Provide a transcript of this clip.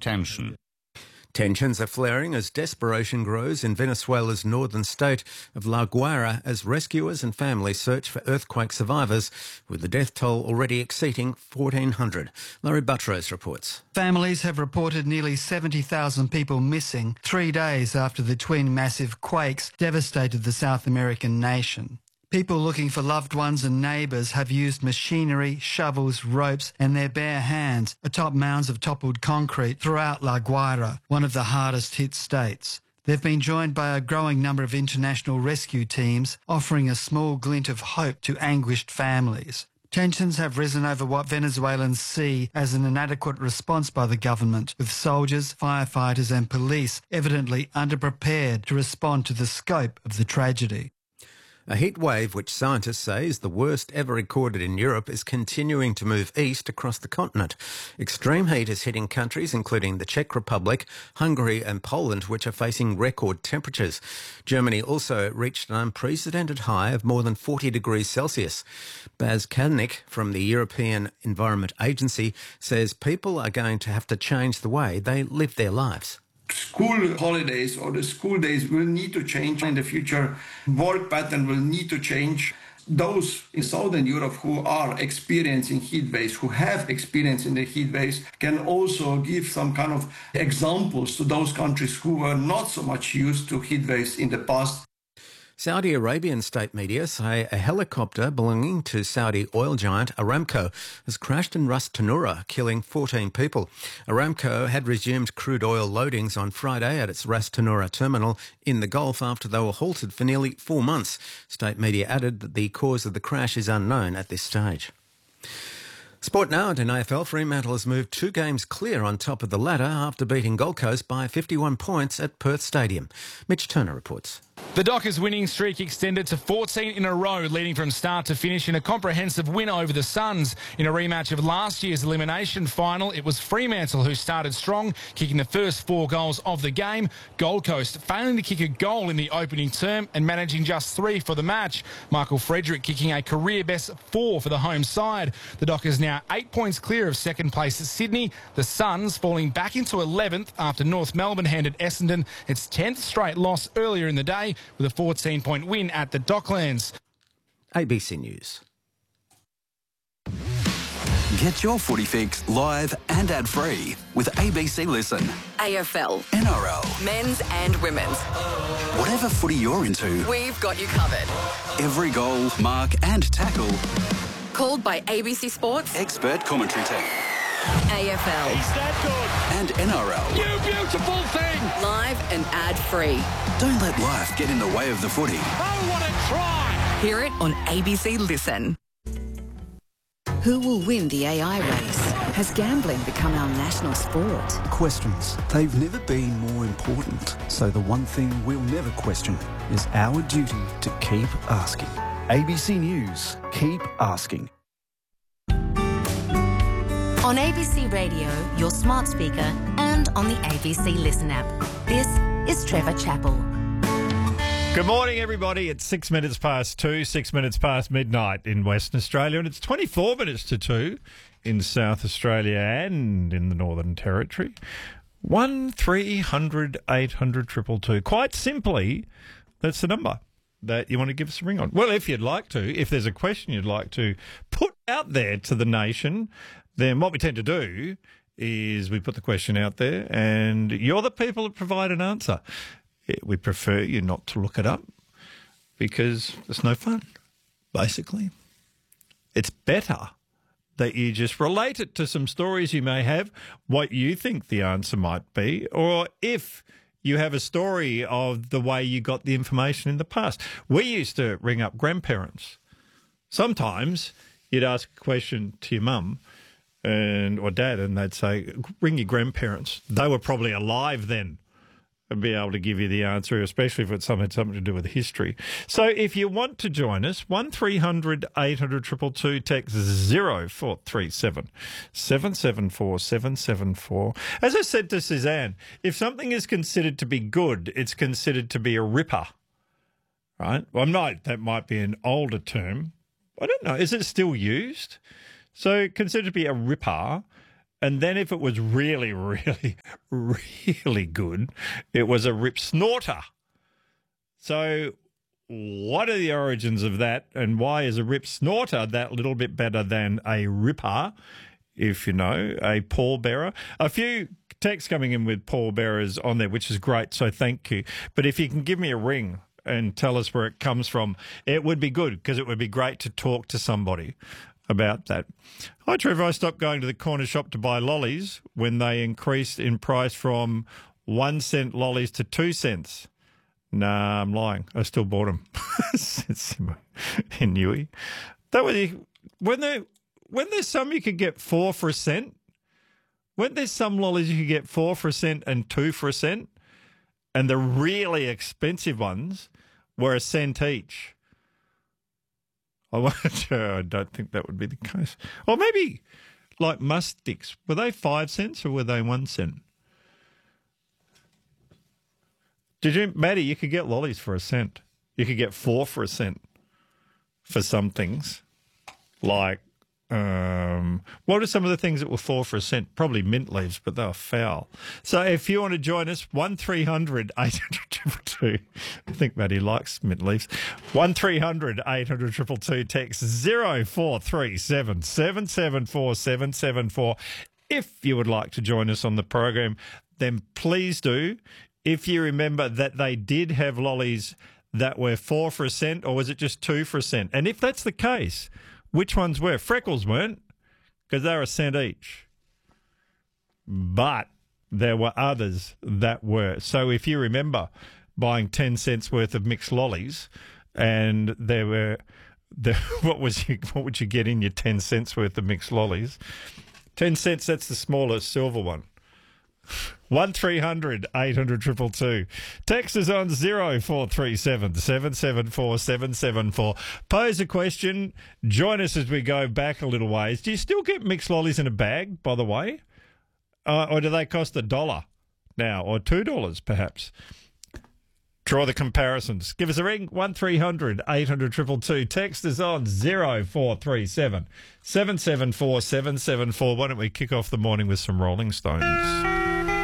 attention. Tensions are flaring as desperation grows in Venezuela's northern state of La Guaira as rescuers and families search for earthquake survivors, with the death toll already exceeding 1,400. Larry Buttrose reports. Families have reported nearly 70,000 people missing 3 days after the twin massive quakes devastated the South American nation. People looking for loved ones and neighbours have used machinery, shovels, ropes and their bare hands atop mounds of toppled concrete throughout La Guaira, one of the hardest hit states. They've been joined by a growing number of international rescue teams, offering a small glint of hope to anguished families. Tensions have risen over what Venezuelans see as an inadequate response by the government, with soldiers, firefighters and police evidently underprepared to respond to the scope of the tragedy. A heat wave, which scientists say is the worst ever recorded in Europe, is continuing to move east across the continent. Extreme heat is hitting countries including the Czech Republic, Hungary and Poland, which are facing record temperatures. Germany also reached an unprecedented high of more than 40 degrees Celsius. Baz Kadnik from the European Environment Agency says people are going to have to change the way they live their lives. School holidays or the school days will need to change in the future. Work pattern will need to change. Those in Southern Europe who are experiencing heat waves, who have experience in the heat waves, can also give some kind of examples to those countries who were not so much used to heat waves in the past. Saudi Arabian state media say a helicopter belonging to Saudi oil giant Aramco has crashed in Ras Tanura, killing 14 people. Aramco had resumed crude oil loadings on Friday at its Ras Tanura terminal in the Gulf after they were halted for nearly 4 months. State media added that the cause of the crash is unknown at this stage. Sport now, and in AFL, Fremantle has moved 2 games clear on top of the ladder after beating Gold Coast by 51 points at Perth Stadium. Mitch Turner reports. The Dockers' winning streak extended to 14 in a row, leading from start to finish in a comprehensive win over the Suns. In a rematch of last year's elimination final, it was Fremantle who started strong, kicking the first 4 goals of the game. Gold Coast failing to kick a goal in the opening term and managing just 3 for the match. Michael Frederick kicking a career-best 4 for the home side. The Dockers now 8 points clear of second place at Sydney. The Suns falling back into 11th after North Melbourne handed Essendon its 10th straight loss earlier in the day, with a 14-point win at the Docklands. ABC News. Get your footy fix live and ad-free with ABC Listen. AFL, NRL, men's and women's. Whatever footy you're into, We've got you covered. every goal, mark and tackle, Called by ABC Sports, expert commentary team. AFL, And NRL. You beautiful thing! live and ad-free. Don't let life get in the way of the footy. Oh, what a try! Hear it on ABC Listen. Who will win the AI race? Has gambling become our national sport? Questions. They've never been more important. So the one thing we'll never question is our duty to keep asking. ABC News. Keep asking. On ABC Radio, your smart speaker, and on the ABC Listen app. This is Trevor Chappell. Good morning, everybody. It's 6 minutes past 2, 6 minutes past midnight in Western Australia, and it's 24 minutes to 2 in South Australia and in the Northern Territory. 1300 800 222. Quite simply, that's the number that you want to give us a ring on. Well, if you'd like to, if there's a question you'd like to put out there to the nation, then what we tend to do is we put the question out there and you're the people that provide an answer. We prefer you not to look it up because it's no fun, basically. It's better that you just relate it to some stories you may have, what you think the answer might be, or if you have a story of the way you got the information in the past. We used to ring up grandparents. Sometimes you'd ask a question to your mum or dad, and they'd say, ring your grandparents. They were probably alive then and be able to give you the answer, especially if it's something to do with history. So if you want to join us, 1300 800 222, text 0437 774 774. As I said to Suzanne, if something is considered to be good, it's considered to be a ripper, right? Well, that might be an older term. I don't know. Is it still used? So considered to be a ripper And then if it was really, really, really good, it was a rip snorter. So what are the origins of that, and why is a rip snorter that little bit better than a ripper, if you know, a pallbearer? A few texts coming in with pallbearers on there, which is great, so thank you. But if you can give me a ring and tell us where it comes from, it would be good, because it would be great to talk to somebody about that. Hi, Trevor. I stopped going to the corner shop to buy lollies when they increased in price from 1 cent lollies to 2 cents. Nah, I'm lying. I still bought them. In Newey. That was when there's some you could get 4 for a cent. When there's some lollies you could get 4 for a cent and 2 for a cent, and the really expensive ones were a cent each. I don't think that would be the case. Or maybe like musk sticks. Were they 5 cents or were they 1 cent? Did you, Maddie, you could get lollies for a cent. You could get 4 for a cent for some things. Like, what are some of the things that were 4 for a cent? Probably mint leaves, but they were foul. So if you want to join us, 1300 800 222. I think Maddie likes mint leaves. 1300 800 222. Text 0437 774 774. If you would like to join us on the program, then please do. If you remember that they did have lollies that were 4 for a cent, or was it just 2 for a cent? And if that's the case, which ones were? Freckles weren't, because they were a cent each. But there were others that were. So if you remember buying 10 cents worth of mixed lollies, and what would you get in your 10 cents worth of mixed lollies? 10 cents, that's the smallest silver one. 1300 800 222. Text is on 0437 774 774. Pose a question. Join us as we go back a little ways. Do you still get mixed lollies in a bag, by the way? Or do they cost $1 now, or $2 perhaps? Draw the comparisons. Give us a ring, 1300 800 222. Text is on 0437 774 774. Why don't we kick off the morning with some Rolling Stones?